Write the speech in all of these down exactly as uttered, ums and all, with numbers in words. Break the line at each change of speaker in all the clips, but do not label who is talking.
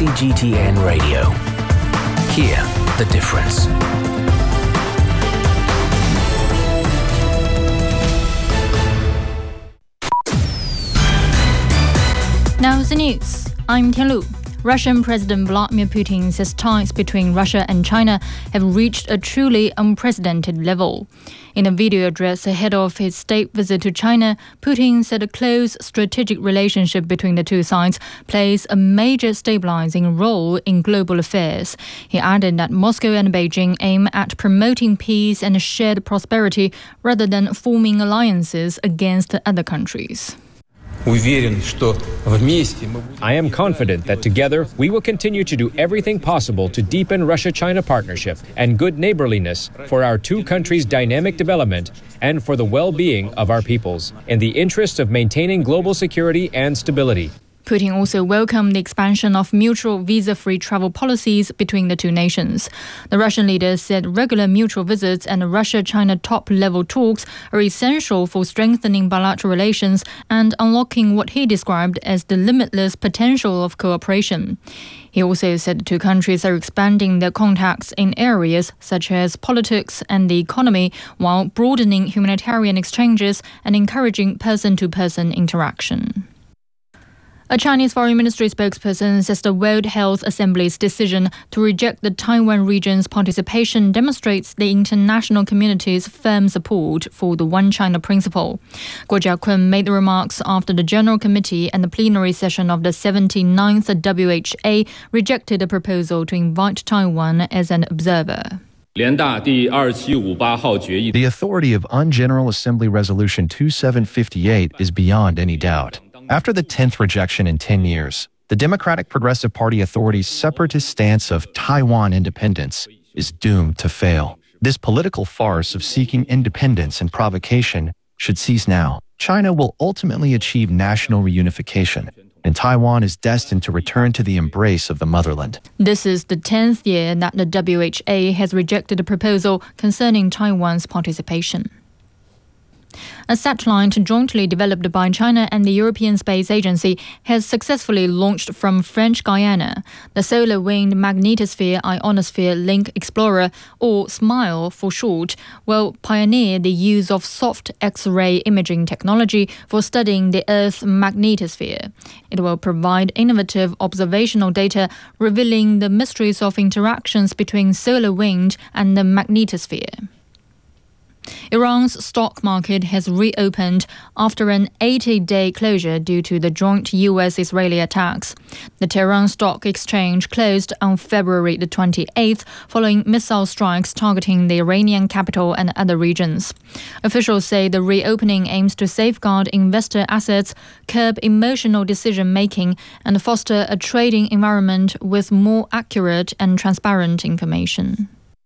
G T N Radio. Hear the difference.
Now the news. I'm Tianlu. Russian President Vladimir Putin says ties between Russia and China have reached a truly unprecedented level. In a video address ahead of his state visit to China, Putin said a close strategic relationship between the two sides plays a major stabilizing role in global affairs. He added that Moscow and Beijing aim at promoting peace and shared prosperity rather than forming alliances against other countries.
I am confident that together we will continue to do everything possible to deepen Russia-China partnership and good neighborliness for our two countries' dynamic development and for the well-being of our peoples, in the interest of maintaining global security and stability.
Putin also welcomed the expansion of mutual visa-free travel policies between the two nations. The Russian leader said regular mutual visits and Russia-China top-level talks are essential for strengthening bilateral relations and unlocking what he described as the limitless potential of cooperation. He also said the two countries are expanding their contacts in areas such as politics and the economy, while broadening humanitarian exchanges and encouraging person-to-person interaction. A Chinese Foreign Ministry spokesperson says the World Health Assembly's decision to reject the Taiwan region's participation demonstrates the international community's firm support for the One China principle. Guo Jiakun made the remarks after the General Committee and the plenary session of the seventy-ninth W H A rejected a proposal to invite Taiwan as an observer.
The authority of U N General Assembly Resolution twenty-seven fifty-eight is beyond any doubt. After the tenth rejection in ten years, the Democratic Progressive Party Authority's separatist stance of Taiwan independence is doomed to fail. This political farce of seeking independence and provocation should cease now. China will ultimately achieve national reunification, and Taiwan is destined to return to the embrace of the motherland.
This is the tenth year that the W H A has rejected a proposal concerning Taiwan's participation. A satellite jointly developed by China and the European Space Agency has successfully launched from French Guiana. The Solar Wind Magnetosphere Ionosphere Link Explorer, or SMILE for short, will pioneer the use of soft X-ray imaging technology for studying the Earth's magnetosphere. It will provide innovative observational data revealing the mysteries of interactions between solar wind and the magnetosphere. Iran's stock market has reopened after an eighty-day closure due to the joint U S-Israeli attacks. The Tehran Stock Exchange closed on February the twenty-eighth following missile strikes targeting the Iranian capital and other regions. Officials say the reopening aims to safeguard investor assets, curb emotional decision-making, and foster a trading environment with more accurate and transparent information.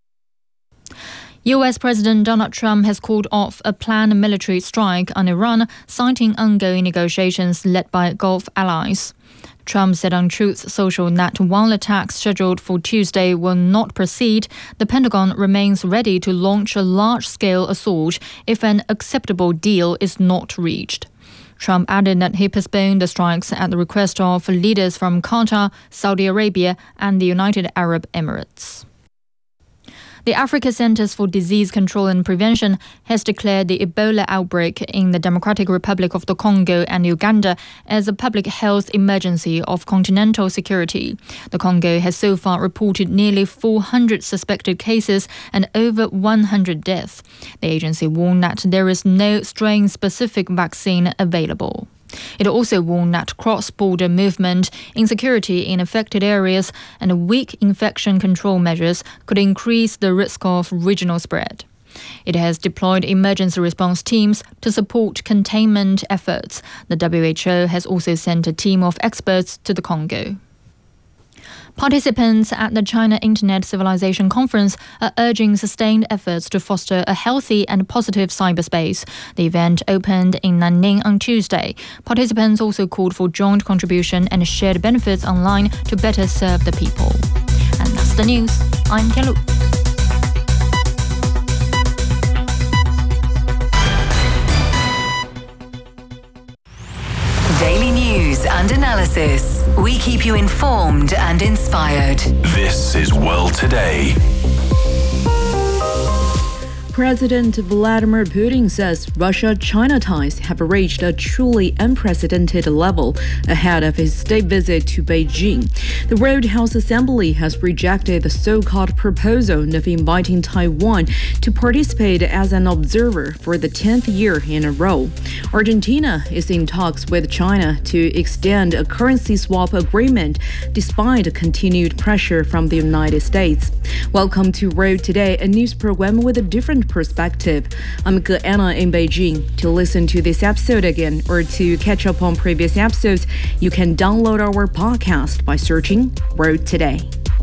U S President Donald Trump has called off a planned military strike on Iran, citing ongoing negotiations led by Gulf allies. Trump said on Truth Social that while attacks scheduled for Tuesday will not proceed, the Pentagon remains ready to launch a large-scale assault if an acceptable deal is not reached. Trump added that he postponed the strikes at the request of leaders from Qatar, Saudi Arabia, and the United Arab Emirates. The Africa Centers for Disease Control and Prevention has declared the Ebola outbreak in the Democratic Republic of the Congo and Uganda as a public health emergency of continental security. The Congo has so far reported nearly four hundred suspected cases and over one hundred deaths. The agency warned that there is no strain-specific vaccine available. It also warned that cross-border movement, insecurity in affected areas, and weak infection control measures could increase the risk of regional spread. It has deployed emergency response teams to support containment efforts. The W H O has also sent a team of experts to the Congo. Participants at the China Internet Civilization Conference are urging sustained efforts to foster a healthy and positive cyberspace. The event opened in Nanning on Tuesday. Participants also called for joint contribution and shared benefits online to better serve the people. And that's the news. I'm Tianlu.
Daily news and analysis. We keep you informed and inspired.
This is World Today.
President Vladimir Putin says Russia-China ties have reached a truly unprecedented level ahead of his state visit to Beijing. The World Health Assembly has rejected the so-called proposal of inviting Taiwan to participate as an observer for the tenth year in a row. Argentina is in talks with China to extend a currency swap agreement despite continued pressure from the United States. Welcome to World Today, a news program with a different perspective. I'm Ge Anna in Beijing. To listen to this episode again or to catch up on previous episodes, you can download our podcast by searching World Today.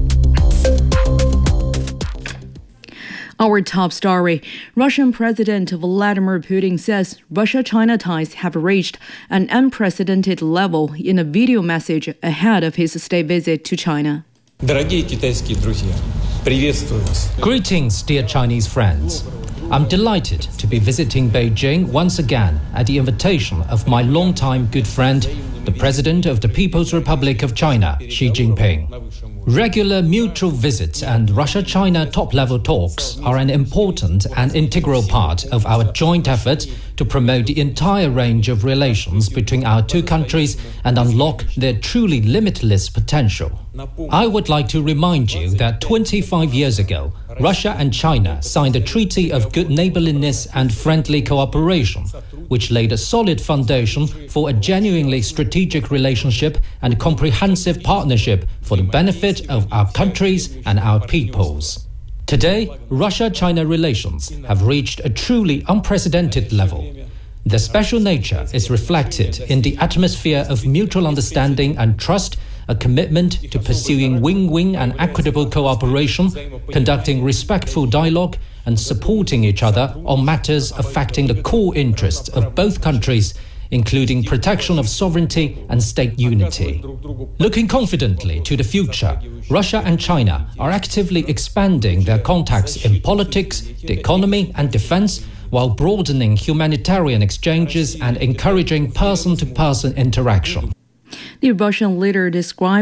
Our top story. Russian President Vladimir Putin says Russia-China ties have reached an unprecedented level in a video message ahead of his state visit to China.
Дорогие китайские друзья, приветствую вас.
Greetings, dear Chinese friends. I'm delighted to be visiting Beijing once again at the invitation of my longtime good friend, the President of the People's Republic of China, Xi Jinping. Regular mutual visits and Russia-China top-level talks are an important and integral part of our joint effort to promote the entire range of relations between our two countries and unlock their truly limitless potential. I would like to remind you that twenty-five years ago, Russia and China signed a treaty of good neighborliness and friendly cooperation, which laid a solid foundation for a genuinely strategic relationship and comprehensive partnership for the benefit of our countries and our peoples. Today, Russia-China relations have reached a truly unprecedented level. The special nature is reflected in the atmosphere of mutual understanding and trust, a commitment to pursuing win-win and equitable cooperation, conducting respectful dialogue, and supporting each other on matters affecting the core interests of both countries, including protection of sovereignty and state unity. Looking confidently to the future, Russia and China are actively expanding their contacts in politics, the economy, and defense, while broadening humanitarian exchanges and encouraging person-to-person interaction.
The Russian leader described